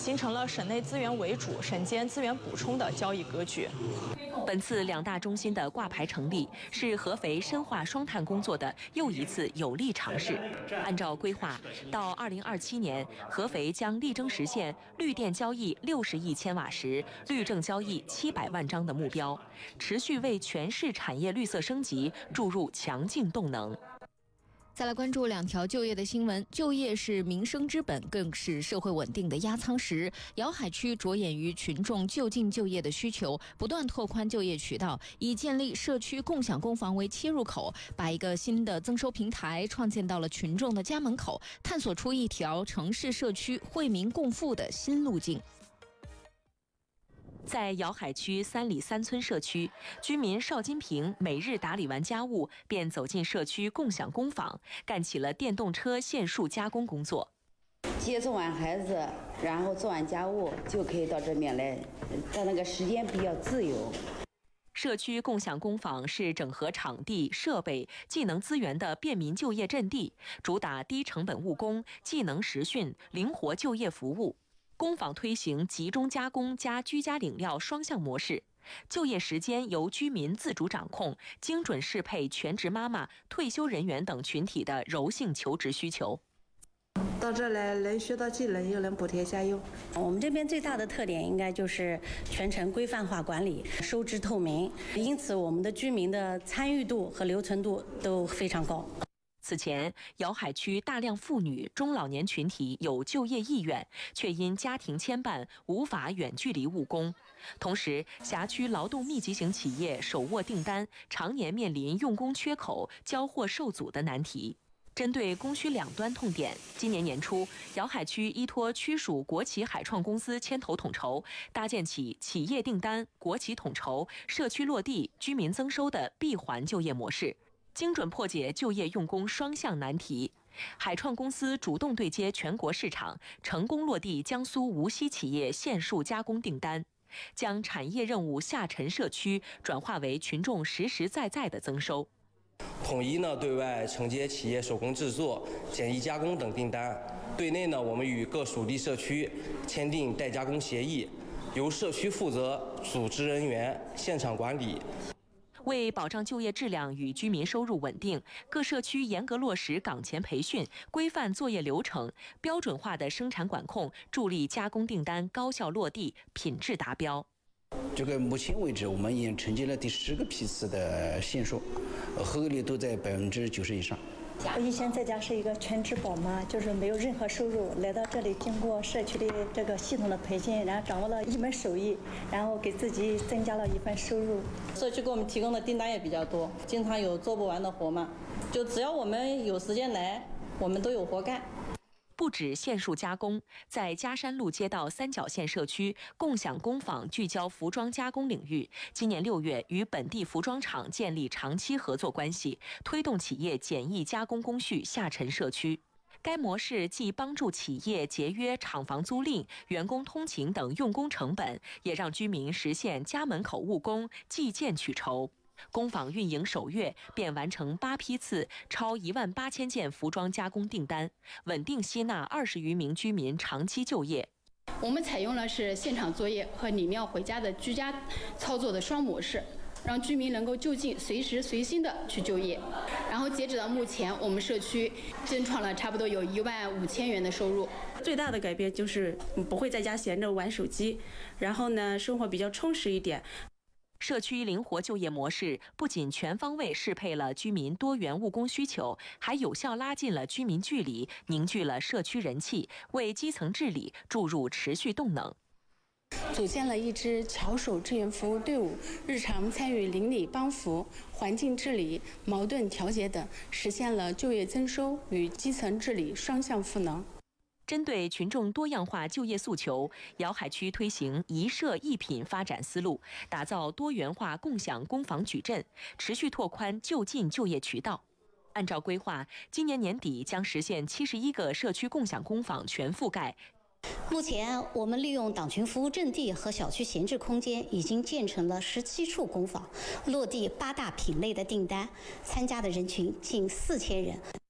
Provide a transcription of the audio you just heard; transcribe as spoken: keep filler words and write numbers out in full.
形成了省内资源为主、省间资源补充的交易格局。 本次两大中心的挂牌成立，是合肥深化双碳工作的又一次有力尝试。按照规划，到二零二七年，合肥将力争实现绿电交易六十亿千瓦时、绿证交易七百万张的目标，持续为全市产业绿色升级注入强劲动能。 再来关注两条就业的新闻。就业是民生之本，更是社会稳定的压舱石。瑶海区着眼于群众就近就业的需求，不断拓宽就业渠道，以建立社区共享公房为切入口，把一个新的增收平台创建到了群众的家门口，探索出一条城市社区惠民共富的新路径。 在瑶海区三里三村社区，居民邵金平每日打理完家务，便走进社区共享工坊，干起了电动车线束加工工作。 接送完孩子，然后做完家务，就可以到这边来，他那个时间比较自由。 社区共享工坊是整合场地、设备、技能资源的便民就业阵地，主打低成本务工、技能实训、灵活就业服务。工坊推行集中加工加居家领料双向模式，就业时间由居民自主掌控，精准适配全职妈妈、退休人员等群体的柔性求职需求。 到这来能学到技能，又能补贴家用。 我们这边最大的特点应该就是全程规范化管理，收支透明，因此我们的居民的参与度和留存度都非常高。 此前，瑶海区大量妇女、中老年群体有就业意愿，却因家庭牵绊无法远距离务工。同时，辖区劳动密集型企业手握订单，常年面临用工缺口、交货受阻的难题。针对供需两端痛点，今年年初，瑶海区依托区属国企海创公司牵头统筹，搭建起企业订单、国企统筹、社区落地、居民增收的闭环就业模式。精准破解就业用工双向难题，海创公司主动对接全国市场，成功落地江苏无锡企业线束加工订单，将产业任务下沉社区转化为群众实实在在的增收。 统一呢对外承接企业手工制作、简易加工等订单，对内呢我们与各属地社区签订代加工协议，由社区负责组织人员、现场管理。 为保障就业质量与居民收入稳定，各社区严格落实岗前培训，规范作业流程，标准化的生产管控，助力加工订单高效落地、品质达标。 这个目前为止，我们已经承接了第十个批次的线束，合格率都在百分之九十以上。 我以前在家是一个全职宝妈，就是没有任何收入，来到这里经过社区的这个系统的培训，然后掌握了一门手艺，然后给自己增加了一份收入。 社区给我们提供的订单也比较多，经常有做不完的活嘛，就只要我们有时间来，我们都有活干。 不止线束加工，在嘉山路街道三角线社区，共享工坊聚焦服装加工领域。今年六月，与本地服装厂建立长期合作关系，推动企业简易加工工序下沉社区。该模式既帮助企业节约厂房租赁、员工通勤等用工成本，也让居民实现家门口务工、计件取酬。工坊运营首月便完成八批次，超一万八千件服装加工订单，稳定吸纳二十余名居民长期就业。 我们采用了是现场作业和理料回家的居家操作的双模式，让居民能够就近随时随心的去就业。然后截止到目前，我们社区增创了差不多有一万五千元的收入。 最大的改变就是不会在家闲着玩手机，然后呢，生活比较充实一点。 社区灵活就业模式不仅全方位适配了居民多元务工需求，还有效拉近了居民距离，凝聚了社区人气，为基层治理注入持续动能。 组建了一支巧手支援服务队伍，日常参与邻里帮扶、环境治理、矛盾调解等，实现了就业增收与基层治理双向赋能。 针对群众多样化就业诉求，瑶海区推行一社一品发展思路，打造多元化共享工坊矩阵，持续拓宽就近就业渠道。按照规划，今年年底将实现七十一个社区共享工坊全覆盖。 目前，我们利用党群服务阵地和小区闲置空间，已经建成了十七处工坊，落地八大品类的订单，参加的人群近四千人。